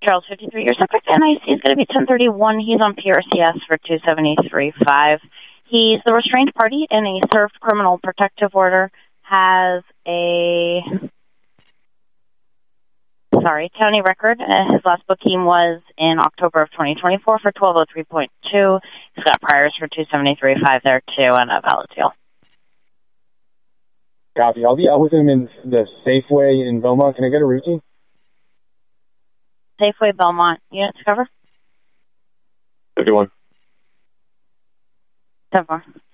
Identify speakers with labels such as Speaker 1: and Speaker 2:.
Speaker 1: Charles 53. Your subject NIC is going to be 1031. He's on PRCS for 273.5. He's the restrained party in a served criminal protective order. Has a county record. His last booking was in October of 2024 for 1203.2. He's got priors for 273.5 there too, and a valid deal.
Speaker 2: Copy. I'll be out with him in the Safeway in Belmont. Can I get a routine?
Speaker 1: Safeway Belmont. Units cover?
Speaker 2: 51.
Speaker 1: 10-4.